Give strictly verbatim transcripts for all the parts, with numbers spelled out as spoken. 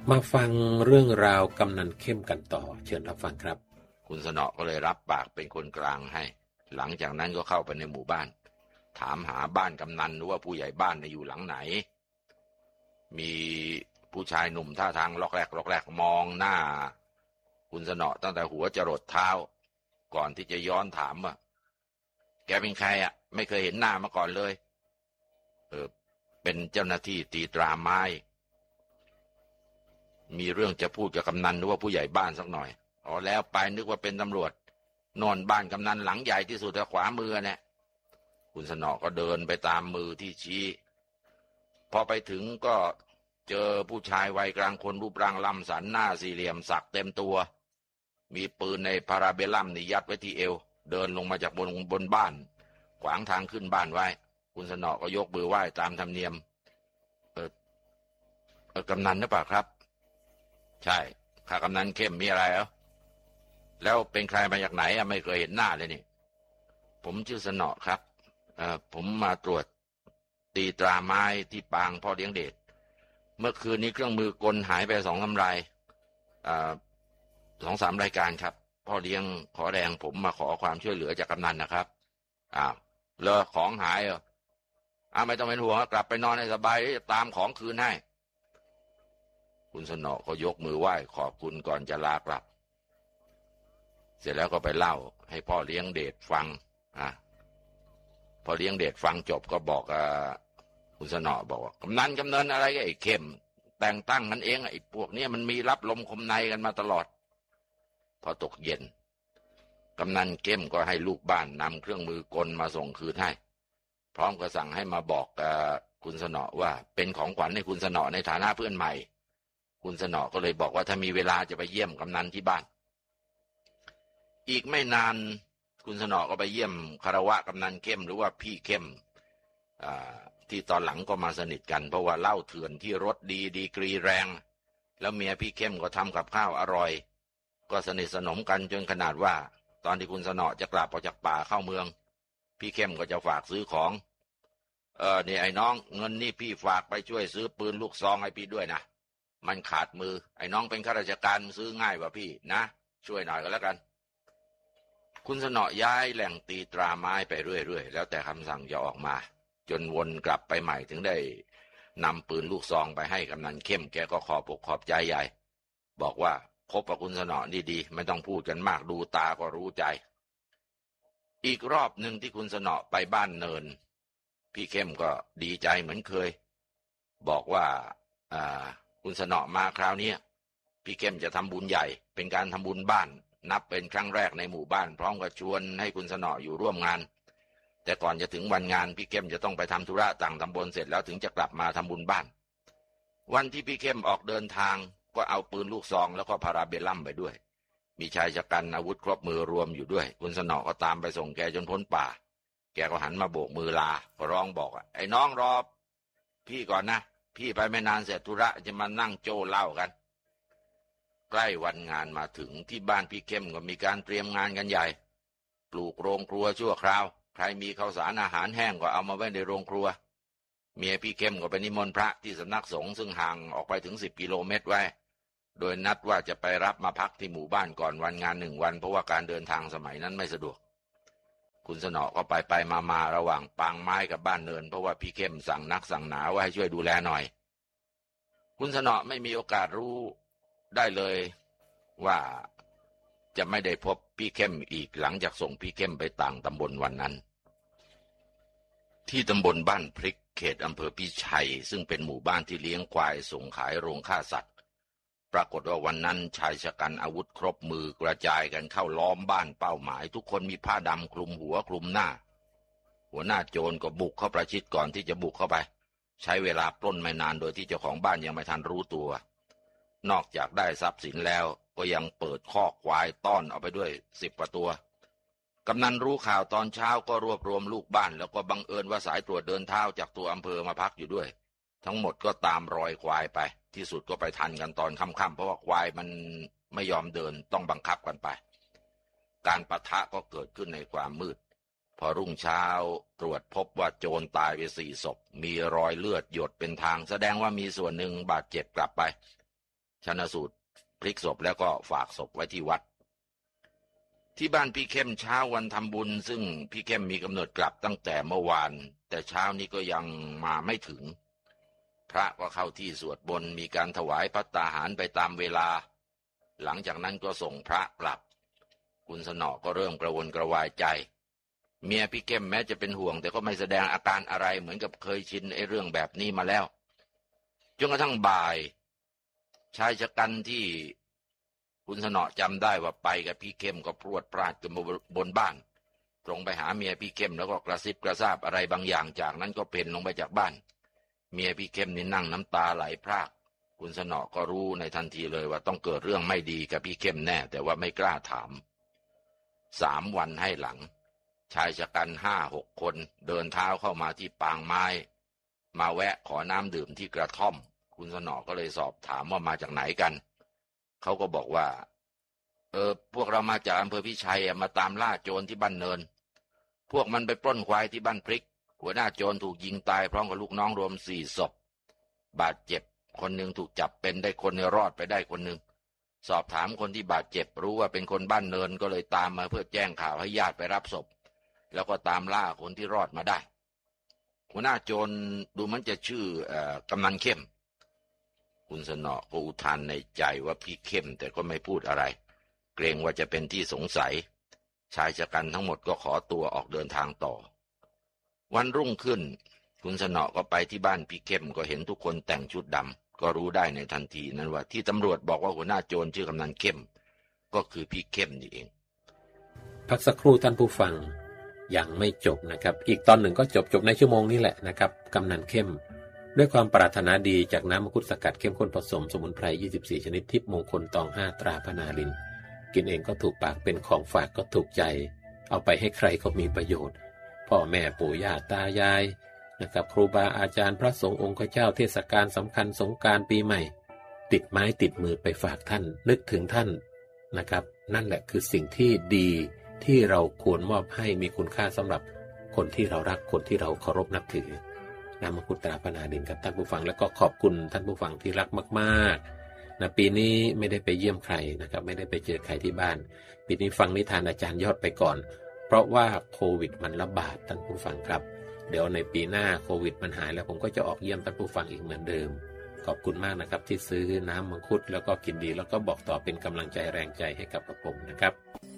มาฟังเรื่องราวกำนันเข้มกันต่อเชิญรับฟังครับคุณสนอก็เลยรับปากเป็นคนกลางให้หลังจากนั้นก็เข้าไปในหมู่บ้านถามหาบ้านกำนันว่าผู้ใหญ่บ้านอยู่หลังไหนมีผู้ชายหนุ่มท่าทางล็อกแรกล็อกแรกมองหน้าคุณสนอตั้งแต่หัวจรดเท้าก่อนที่จะย้อนถามว่าแกเป็นใครอ่ะไม่เคยเห็นหน้ามาก่อนเลยเออเป็นเจ้าหน้าที่ตีตราไม้มีเรื่องจะพูดกับกำนันหรือว่าผู้ใหญ่บ้านสักหน่อยอ๋อแล้วไปนึกว่าเป็นตำรวจนอนบ้านกำนันหลังใหญ่ที่สุดทางขวามือเนี่ยคุณสนอก็เดินไปตามมือที่ชี้พอไปถึงก็เจอผู้ชายวัยกลางคนรูปร่างล่ำสันหน้าสี่เหลี่ยมสักเต็มตัวมีปืนในพาราเบลลัมนี่ยัดไว้ที่เอวเดินลงมาจากบนบนบ้านขวางทางขึ้นบ้านไว้คุณสนอก็ยกมือไหว้ตามธรรมเนียมเออเออกำนันหรือเปล่าครับใช่ข้ากำนันเข้มมีอะไรเหรอแล้วเป็นใครมาจากไหนอะไม่เคยเห็นหน้าเลยนี่ผมชื่อสนอครับเอ่อผมมาตรวจตีตราไม้ที่ปางพ่อเลี้ยงเดชเมื่อคืนนี้เครื่องมือกลหายไปสองสามรายอ่าสองสามรายการครับพ่อเลี้ยงขอแรงผมมาขอความช่วยเหลือจากกำนันนะครับอ้าวเลอของหายเหรออ้าวไม่ต้องเป็นห่วงกลับไปนอนให้สบายจะตามของคืนให้คุณสนอก็ยกมือไหว้ขอบคุณก่อนจะลากลับเสร็จแล้วก็ไปเล่าให้พ่อเลี้ยงเดชฟังอ่ะพอเลี้ยงเดชฟังจบก็บอกอ่าคุณสนอบอกว่ากำนันกำเนินอะไรไอ้เข้มแต่งตั้งมันเองไอ้พวกนี้มันมีรับลมคมในกันมาตลอดพอตกเย็นกำนันเข้มก็ให้ลูกบ้านนำเครื่องมือกลมาส่งคืนให้พร้อมกับสั่งให้มาบอกกับคุณสนอว่าเป็นของขวัญให้คุณสนอในฐานะเพื่อนใหม่คุณสนอก็เลยบอกว่าถ้ามีเวลาจะไปเยี่ยมกำนันที่บ้านอีกไม่นานคุณสนอก็ไปเยี่ยมคารวะกำนันเข้มหรือว่าพี่เข้มที่ตอนหลังก็มาสนิทกันเพราะว่าเหล้าเถื่อนที่รสดีดีกรีแรงแล้วเมียพี่เข้มก็ทำกับข้าวอร่อยก็สนิทสนมกันจนขนาดว่าตอนที่คุณสนอจะกลับออกจากป่าเข้าเมืองพี่เข้มก็จะฝากซื้อของเออนี่ไอ้น้องเงินนี่พี่ฝากไปช่วยซื้อปืนลูกซองให้พี่ด้วยนะมันขาดมือไอ้น้องเป็นข้าราชการซื้อง่ายกว่าพี่นะช่วยหน่อยก็แล้วกันคุณสนอย้ายแหล่งตีตราไม้ไปเรื่อยๆแล้วแต่คำสั่งจะออกมาจนวนกลับไปใหม่ถึงได้นำปืนลูกซองไปให้กำนันเข้มแกก็ขอบอกขอบใจใหญ่บอกว่าคบกับคุณสนอนี่ดีไม่ต้องพูดกันมากดูตาก็รู้ใจอีกรอบหนึ่งที่คุณสนอไปบ้านเนินพี่เข้มก็ดีใจเหมือนเคยบอกว่าอ่าคุณสนอมาคราวนี้พี่เข้มจะทำบุญใหญ่เป็นการทำบุญบ้านนับเป็นครั้งแรกในหมู่บ้านพร้อมกับชวนให้คุณสนออยู่ร่วมงานแต่ก่อนจะถึงวันงานพี่เข้มจะต้องไปทำธุระต่างตำบลเสร็จแล้วถึงจะกลับมาทำบุญบ้านวันที่พี่เข้มออกเดินทางก็เอาปืนลูกซองแล้วก็พาราเบลลัมไปด้วยมีชายชะกันอาวุธครบมือรวมอยู่ด้วยคุณสนอก็ตามไปส่งแกจนพ้นป่าแกก็หันมาโบกมือลาก็ร้องบอกไอ้น้องรอพี่ก่อนนะพี่ไปไม่นานเสร็จธุระจะมานั่งโจ้เหล้ากันใกล้วันงานมาถึงที่บ้านพี่เข้มก็มีการเตรียมงานกันใหญ่ปลูกโรงครัวชั่วคราวใครมีข้าวสารอาหารแห้งก็เอามาไว้ในโรงครัวเมียพี่เข้มก็ไปนิมนต์พระที่สำนักสงฆ์ซึ่งห่างออกไปถึงสิบกิโลเมตรไว้โดยนัดว่าจะไปรับมาพักที่หมู่บ้านก่อนวันงานหนึ่งวันเพราะว่าการเดินทางสมัยนั้นไม่สะดวกคุณสนอก็ไปไปมามาระหว่างปางไม้กับบ้านเนินเพราะว่าพี่เข้มสั่งนักสั่งหนาว่าให้ช่วยดูแลหน่อยคุณสนอไม่มีโอกาสรู้ได้เลยว่าจะไม่ได้พบพี่เข้มอีกหลังจากส่งพี่เข้มไปต่างตำบลวันนั้นที่ตำบลบ้านพริกเขตอำเภอพิชัยซึ่งเป็นหมู่บ้านที่เลี้ยงควายส่งขายโรงฆ่าสัตว์ปรากฏว่าวันนั้นชายชะกันอาวุธครบมือกระจายกันเข้าล้อมบ้านเป้าหมายทุกคนมีผ้าดำคลุมหัวคลุมหน้าหัวหน้าโจรก็บุกเข้าประชิดก่อนที่จะบุกเข้าไปใช้เวลาปล้นไม่นานโดยที่เจ้าของบ้านยังไม่ทันรู้ตัวนอกจากได้ทรัพย์สินแล้วก็ยังเปิดคอกควายต้อนเอาไปด้วยสิบกว่าตัวกำนันรู้ข่าวตอนเช้าก็รวบรวมลูกบ้านแล้วก็บังเอิญว่าสายตรวจเดินเท้าจากตัวอำเภอมาพักอยู่ด้วยทั้งหมดก็ตามรอยควายไปที่สุดก็ไปทันกันตอนค่ำๆเพราะว่าควายมันไม่ยอมเดินต้องบังคับกันไปการปะทะก็เกิดขึ้นในความมืดพอรุ่งเช้าตรวจพบว่าโจรตายไปสี่ศพมีรอยเลือดหยดเป็นทางแสดงว่ามีส่วนหนึ่งบาดเจ็บกลับไปชันสูตรพลิกศพแล้วก็ฝากศพไว้ที่วัดที่บ้านพี่เข้มเช้าวันทำบุญซึ่งพี่เข้มมีกำหนดกลับตั้งแต่เมื่อวานแต่เช้านี้ก็ยังมาไม่ถึงพระก็เข้าที่สวดมนต์มีการถวายภัตตาหารไปตามเวลาหลังจากนั้นก็ส่งพระกลับคุณสนอก็เริ่มกระวนกระวายใจเมียพี่เข้มแม้จะเป็นห่วงแต่ก็ไม่แสดงอาการอะไรเหมือนกับเคยชินไอ้เรื่องแบบนี้มาแล้วจนกระทั่งบ่ายชายชะกันที่คุณสนอจำได้ว่าไปกับพี่เข้มก็พรวดพราดขึ้นบนบ้านตรงไปหาเมียพี่เข้มแล้วก็กระซิบกระซาบอะไรบางอย่างจากนั้นก็เพ่นลงไปจากบ้านเมียพี่เข้มนี่นั่งน้ำตาไหลพรากคุณสนอก็รู้ในทันทีเลยว่าต้องเกิดเรื่องไม่ดีกับพี่เข้มแน่แต่ว่าไม่กล้าถามสามวันให้หลังชายชะกันห้าหกคนเดินเท้าเข้ามาที่ปางไม้มาแวะขอน้ำดื่มที่กระท่อมคุณสนอก็เลยสอบถามว่ามาจากไหนกันเขาก็บอกว่าเออพวกเรามาจากอำเภอพิชัยมาตามล่าโจรที่บ้านเนินพวกมันไปปล้นควายที่บ้านพริกหัวหน้าโจรถูกยิงตายพร้อมกับลูกน้องรวมสี่ศพบาดเจ็บคนหนึ่งถูกจับเป็นได้คนรอดไปได้คนหนึ่งสอบถามคนที่บาดเจ็บรู้ว่าเป็นคนบ้านเนินก็เลยตามมาเพื่อแจ้งข่าวให้ญาติไปรับศพแล้วก็ตามล่าคนที่รอดมาได้หัวหน้าโจรดูมันจะชื่อกำนันเข้มคุณสนอก็อุทานในใจว่าพี่เข้มแต่ก็ไม่พูดอะไรเกรงว่าจะเป็นที่สงสัยชายชะกันทั้งหมดก็ขอตัวออกเดินทางต่อวันรุ่งขึ้นคุณสนอก็ไปที่บ้านพี่เข้มก็เห็นทุกคนแต่งชุดดำก็รู้ได้ในทันทีนั้นว่าที่ตำรวจบอกว่าหัวหน้าโจรชื่อกำนันเข้มก็คือพี่เข้มนี่เองพักสักครู่ท่านผู้ฟังยังไม่จบนะครับอีกตอนหนึ่งก็จบจบในชั่วโมงนี้แหละนะครับกำนันเข้มด้วยความปรารถนาดีจากน้ำมังคุดสกัดเข้มข้นผสมสมุนไพรยี่สิบสี่ชนิดทิพย์มงคลตองห้าตราพนาลินกินเองก็ถูกปากเป็นของฝากก็ถูกใจเอาไปให้ใครก็มีประโยชน์พ่อแม่ปู่ย่าตายายนะครับครูบาอาจารย์พระสงฆ์องค์เจ้าเทศกาลสำคัญสงกรานต์ปีใหม่ติดไม้ติดมือไปฝากท่านนึกถึงท่านนะครับนั่นแหละคือสิ่งที่ดีที่เราควรมอบให้มีคุณค่าสำหรับคนที่เรารักคนที่เราเคารพนับถือน้ำมังคุดตราพนาดินกับท่านผู้ฟังแล้วก็ขอบคุณท่านผู้ฟังที่รักมากๆนะปีนี้ไม่ได้ไปเยี่ยมใครนะครับไม่ได้ไปเจอใครที่บ้านปีนี้ฟังนิทานอาจารย์ยอดไปก่อนเพราะว่าโควิดมันระบาดท่านผู้ฟังครับเดี๋ยวในปีหน้าโควิดมันหายแล้วผมก็จะออกเยี่ยมท่านผู้ฟังอีกเหมือนเดิมขอบคุณมากนะครับที่ซื้อน้ำมังคุดแล้วก็กินดีแล้วก็บอกต่อเป็นกำลังใจแรงใจให้กับผมนะครับ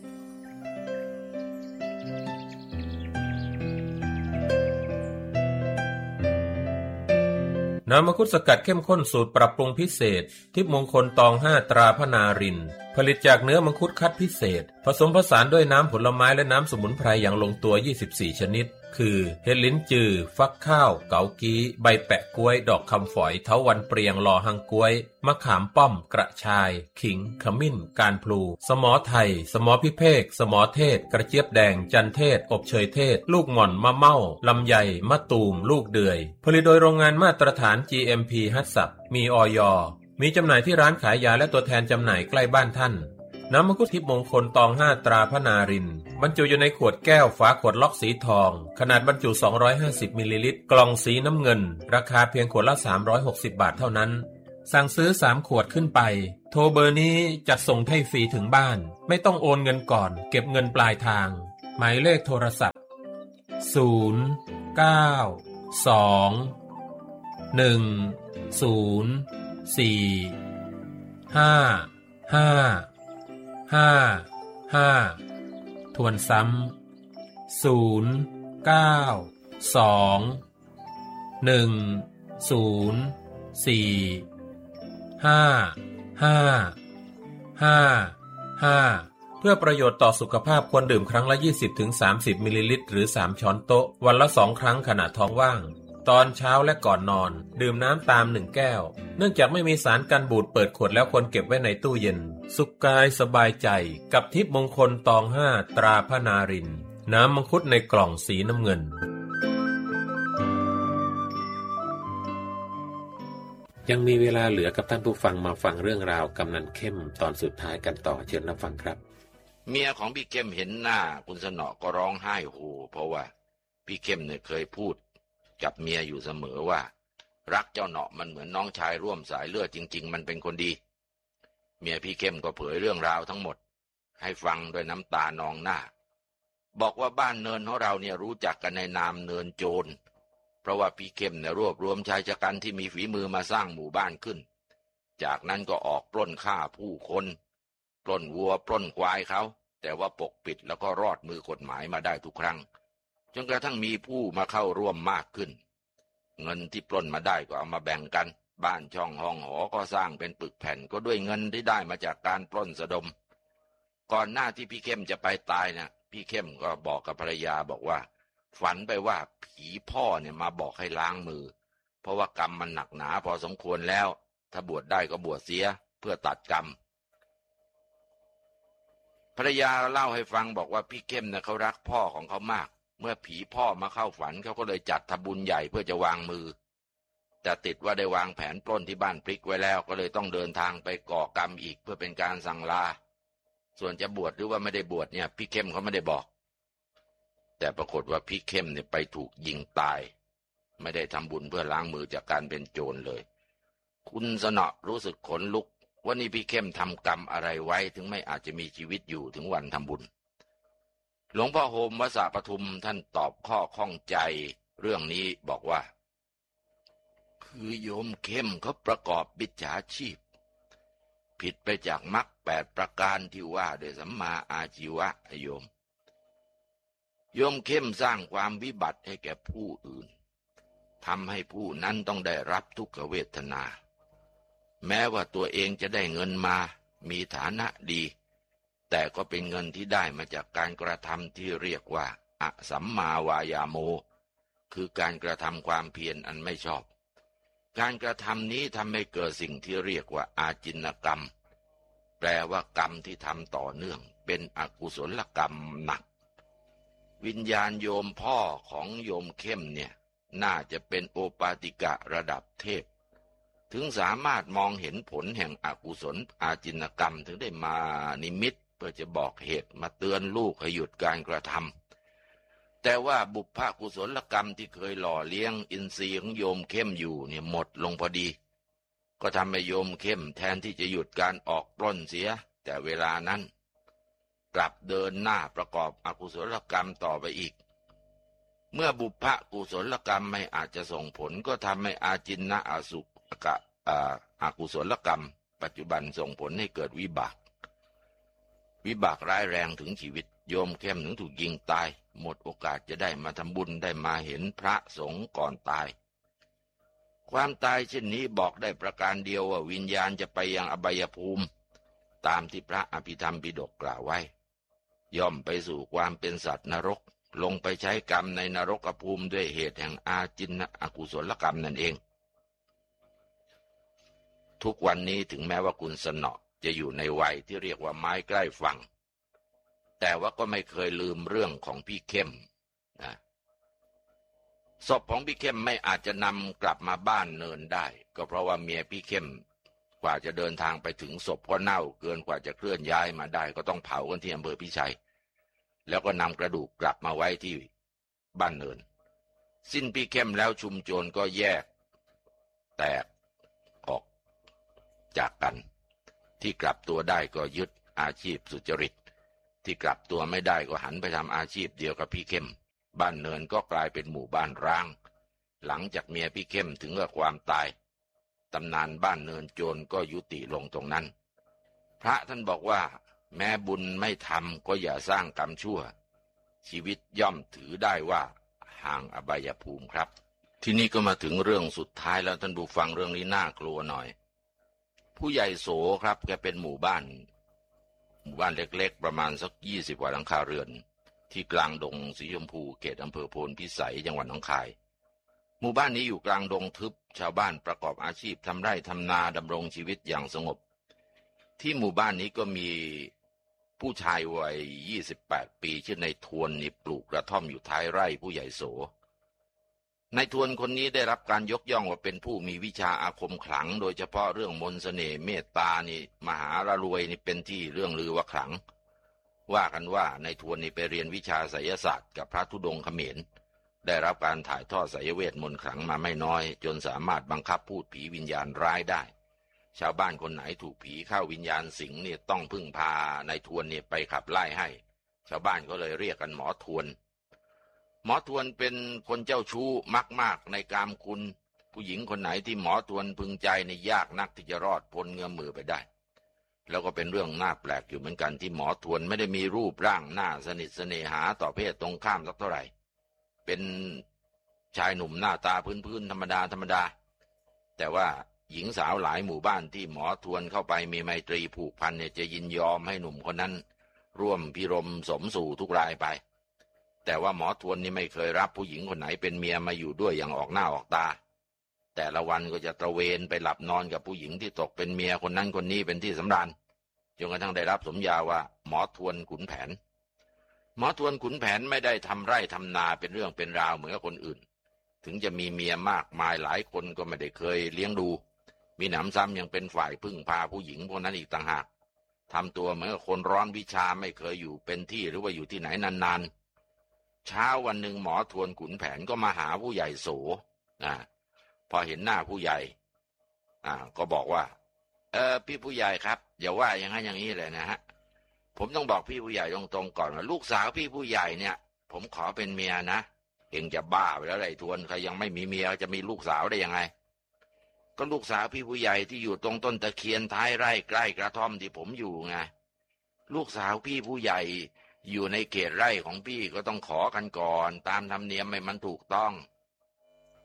น้ำมังคุดสกัดเข้มข้นสูตรปรับปรุงพิเศษทิพย์มงคลตองห้าตราพนารินผลิตจากเนื้อมังคุดคัดพิเศษผสมผสานด้วยน้ำผลไม้และน้ำสมุนไพรอย่างลงตัวยี่สิบสี่ชนิดคือเห็ดลิ้นจือฟักข้าวเกากี้ใบแปะกล้วยดอกคำฝอยเถาวัลย์เปรียงลอหังกล้วยมะขามป้อมกระชายขิงขมิ้นการพลูสมอไทยสมอพิเภกสมอเทศกระเจี๊ยบแดงจันเทศอบเชยเทศลูกหม่อนมะเม่าลำไยมะตูมลูกเดือยผลิตโดยโรงงานมาตรฐาน จี เอ็ม พี ฮัตสับมีอย.มีจำหน่ายที่ร้านขายยาและตัวแทนจำหน่ายใกล้บ้านท่านน้ำมังคุดทิพย์มงคลตองห้าตราพนารินบรรจุอยู่ในขวดแก้วฝาขวดล็อกสีทองขนาดบรรจุสองร้อยห้าสิบมิลลิลิตรกล่องสีน้ำเงินราคาเพียงขวดละสามร้อยหกสิบบาทเท่านั้นสั่งซื้อสามขวดขึ้นไปโทรเบอร์นี้จัดส่งให้ฟรีถึงบ้านไม่ต้องโอนเงินก่อนเก็บเงินปลายทางหมายเลขโทรศัพท์ศูนย์ เก้า สอง หนึ่ง ศูนย์ สี่ ห้า ห้าห้า ห้าทวนซ้ำศูนย์ เก้า สอง หนึ่ง ศูนย์ สี่ ห้า ห้า ห้า ห้าเพื่อประโยชน์ต่อสุขภาพควรดื่มครั้งละ ยี่สิบถึงสามสิบ มิลลิลิตรหรือสามช้อนโต๊ะวันละสองครั้งขณะท้องว่างตอนเช้าและก่อนนอนดื่มน้ำตามหนึ่งแก้วเนื่องจากไม่มีสารกันบูดเปิดขวดแล้วควรเก็บไว้ในตู้เย็นสุขกายสบายใจกับทิพย์มงคลตองห้าตราพนารินน้ำมังคุดในกล่องสีน้ำเงินยังมีเวลาเหลือกับท่านผู้ฟังมาฟังเรื่องราวกำนันเข้มตอนสุดท้ายกันต่อเชิญรับฟังครับเมียของพี่เข้มเห็นหน้าคุณสนอก็ร้องไห้โฮเพราะว่าพี่เข้มเนี่ยเคยพูดกับเมียอยู่เสมอว่ารักเจ้าเนาะมันเหมือนน้องชายร่วมสายเลือดจริงๆมันเป็นคนดีเมียพี่เข้มก็เผยเรื่องราวทั้งหมดให้ฟังด้วยน้ำตานองหน้าบอกว่าบ้านเนินของเราเนี่ยรู้จักกันในนามเนินโจรเพราะว่าพี่เข้มเนี่ยรวบรวมชายชะกันที่มีฝีมือมาสร้างหมู่บ้านขึ้นจากนั้นก็ออกปล้นฆ่าผู้คนปล้นวัวปล้นควายเขาแต่ว่าปกปิดแล้วก็รอดมือกฎหมายมาได้ทุกครั้งจนกระทั่งมีผู้มาเข้าร่วมมากขึ้นเงินที่ปล้นมาได้ก็เอามาแบ่งกันบ้านช่องห้องหอก็สร้างเป็นปึกแผ่นก็ด้วยเงินที่ได้มาจากการปล้นสะดมก่อนหน้าที่พี่เข้มจะไปตายนะพี่เข้มก็บอกกับภรรยาบอกว่าฝันไปว่าผีพ่อเนี่ยมาบอกให้ล้างมือเพราะว่ากรรมมันหนักหนาพอสมควรแล้วถ้าบวชได้ก็บวชเสียเพื่อตัดกรรมภรรยาเล่าให้ฟังบอกว่าพี่เข้มเนี่ยเขารักพ่อของเขามากเมื่อผีพ่อมาเข้าฝันเขาก็เลยจัดทำบุญใหญ่เพื่อจะวางมือแต่ติดว่าได้วางแผนปล้นที่บ้านพริกไว้แล้วก็เลยต้องเดินทางไปก่อกรรมอีกเพื่อเป็นการสั่งลาส่วนจะบวชหรือว่าไม่ได้บวชเนี่ยพี่เข้มเขาไม่ได้บอกแต่ปรากฏว่าพี่เข้มเนี่ยไปถูกยิงตายไม่ได้ทำบุญเพื่อล้างมือจากการเป็นโจรเลยคุณสนอรู้สึกขนลุกว่านี่พี่เข้มทำกรรมอะไรไว้ถึงไม่อาจจะมีชีวิตอยู่ถึงวันทำบุญหลวงพ่อโฮมวสปทุมท่านตอบข้อข้องใจเรื่องนี้บอกว่าคือโยมเข้มเขาประกอบมิจฉาชีพผิดไปจากมรรคแปดประการที่ว่าโดยสัมมาอาชีวะโยมโยมเข้มสร้างความวิบัติให้แก่ผู้อื่นทำให้ผู้นั้นต้องได้รับทุกขเวทนาแม้ว่าตัวเองจะได้เงินมามีฐานะดีแต่ก็เป็นเงินที่ได้มาจากการกระทำที่เรียกว่าอสัมมาวายาโมคือการกระทำความเพียรอันไม่ชอบการกระทำนี้ทำให้เกิดสิ่งที่เรียกว่าอาจินกรรมแปลว่ากรรมที่ทำต่อเนื่องเป็นอกุศลกรรมหนักวิญญาณโยมพ่อของโยมเข้มเนี่ยน่าจะเป็นโอปาติกะระดับเทพถึงสามารถมองเห็นผลแห่งอกุศลอาจินกรรมถึงได้มานิมิตเพื่อจะบอกเหตุมาเตือนลูกให้หยุดการกระทำแต่ว่าบุพกุศลกรรมที่เคยหล่อเลี้ยงอินทรีย์ของโยมเข้มอยู่เนี่ยหมดลงพอดีก็ทำให้โยมเข้มแทนที่จะหยุดการออกปล้นเสียแต่เวลานั้นกลับเดินหน้าประกอบอกุศลกรรมต่อไปอีกเมื่อบุพกุศลกรรมไม่อาจจะส่งผลก็ทำให้อาจินนะอสุกะอกุศลกรรมปัจจุบันส่งผลให้เกิดวิบากวิบากร้ายแรงถึงชีวิตโยมเข้มถึงถูกยิงตายหมดโอกาสจะได้มาทำบุญได้มาเห็นพระสงฆ์ก่อนตายความตายเช่นนี้บอกได้ประการเดียวว่าวิญญาณจะไปยังอบายภูมิตามที่พระอภิธรรมปิฎกกล่าวไว้ย่อมไปสู่ความเป็นสัตว์นรกลงไปใช้กรรมในนรกภูมิด้วยเหตุแห่งอาจินนะอกุศลกรรมนั่นเองทุกวันนี้ถึงแม้ว่าคุณสนอจะอยู่ในวัยที่เรียกว่าไม้ใกล้ฝั่งแต่ว่าก็ไม่เคยลืมเรื่องของพี่เข้มนะศพของพี่เข้มไม่อาจจะนำกลับมาบ้านเนินได้ก็เพราะว่าเมียพี่เข้มกว่าจะเดินทางไปถึงศพก็เน่าเกินกว่าจะเคลื่อนย้ายมาได้ก็ต้องเผากันที่อำเภอพิชัยแล้วก็นำกระดูกกลับมาไว้ที่บ้านเนินสิ้นพี่เข้มแล้วชุมชนก็แยกแตกออกจากกันที่กลับตัวได้ก็ยึดอาชีพสุจริตที่กลับตัวไม่ได้ก็หันไปทำอาชีพเดียวกับพี่เข้มบ้านเนินก็กลายเป็นหมู่บ้านร้างหลังจากเมียพี่เข้มถึงกับความตายตำนานบ้านเนินโจรก็ยุติลงตรงนั้นพระท่านบอกว่าแม้บุญไม่ทำก็อย่าสร้างกรรมชั่วชีวิตย่อมถือได้ว่าห่างอบายภูมิครับทีนี้ก็มาถึงเรื่องสุดท้ายแล้วท่านผู้ฟังเรื่องนี้น่ากลัวหน่อยผู้ใหญ่โสครับแกเป็นหมู่บ้านหมู่บ้านเล็กๆประมาณสักยี่สิบกว่าหลังคาเรือนที่กลางดงสีชมพูเขตอำเภอโพนพิสัยจังหวัดหนองคายหมู่บ้านนี้อยู่กลางดงทึบชาวบ้านประกอบอาชีพทำไร่ทำนาดำรงชีวิตอย่างสงบที่หมู่บ้านนี้ก็มีผู้ชายวัยยี่สิบแปดปีชื่อในทวนนี่ปลูกกระท่อมอยู่ท้ายไร่ผู้ใหญ่โสในทวนคนนี้ได้รับการยกย่องว่าเป็นผู้มีวิชาอาคมขลังโดยเฉพาะเรื่องมนต์เสน่ห์เมตตานี่มหาระรวยนี่เป็นที่เรื่องลือว่าขลังว่ากันว่าในทวนนี่ไปเรียนวิชาไสยศาสตร์กับพระธุดงค์เขมรได้รับการถ่ายทอดไสยเวทมนต์ขลังมาไม่น้อยจนสามารถบังคับพูดผีวิญญาณร้ายได้ชาวบ้านคนไหนถูกผีเข้าวิญญาณสิงเนี่ยต้องพึ่งพานายทวนเนี่ยไปขับไล่ให้ชาวบ้านก็เลยเรียกกันหมอทวนหมอทวนเป็นคนเจ้าชู้มากๆในกามคุณผู้หญิงคนไหนที่หมอทวนพึงใจในยากนักที่จะรอดพ้นเงื้อมมือไปได้แล้วก็เป็นเรื่องน่าแปลกอยู่เหมือนกันที่หมอทวนไม่ได้มีรูปร่างหน้าสนิทเสน่หาต่อเพศตรงข้ามสักเท่าไหร่เป็นชายหนุ่มหน้าตาพื้นๆธรรมดาธรรมดาแต่ว่าหญิงสาวหลายหมู่บ้านที่หมอทวนเข้าไปมีไมตรีผูกพันเนี่ยจะยินยอมให้หนุ่มคนนั้นร่วมพิรมสมสู่ทุกรายไปแต่ว่าหมอทวนนี่ไม่เคยรับผู้หญิงคนไหนเป็นเมียมาอยู่ด้วยอย่างออกหน้าออกตาแต่ละวันก็จะตระเวนไปหลับนอนกับผู้หญิงที่ตกเป็นเมียคนนั้นคนนี้เป็นที่สำราญจนกระทั่งได้รับสมญาว่าหมอทวนขุนแผนหมอทวนขุนแผนไม่ได้ทำไร่ทำนาเป็นเรื่องเป็นราวเหมือนกับคนอื่นถึงจะมีเมียมากมายหลายคนก็ไม่ได้เคยเลี้ยงดูมีหนำซ้ำยังเป็นฝ่ายพึ่งพาผู้หญิงพวกนั้นอีกต่างหากทำตัวเหมือนกับคนร้อนวิชาไม่เคยอยู่เป็นที่หรือว่าอยู่ที่ไหนนานๆเช้าวันหนึ่งหมอทวนขุนแผนก็มาหาผู้ใหญ่โสอ่าพอเห็นหน้าผู้ใหญ่อ่าก็บอกว่าเออพี่ผู้ใหญ่ครับอย่าว่าอย่างนั้นอย่างนี้เลยนะฮะผมต้องบอกพี่ผู้ใหญ่ตรงๆก่อนว่าลูกสาวพี่ผู้ใหญ่เนี่ยผมขอเป็นเมียนะเองจะบ้าไปแล้วไรทวนใครยังไม่มีเมียจะมีลูกสาวได้ยังไงก็ลูกสาวพี่ผู้ใหญ่ที่อยู่ตรงต้นตะเคียนท้ายไร่ใกล้กระท่อมที่ผมอยู่ไงลูกสาวพี่ผู้ใหญ่อยู่ในเขตไร่ของพี่ก็ต้องขอกันก่อนตามธรรมเนียมไม่มันถูกต้อง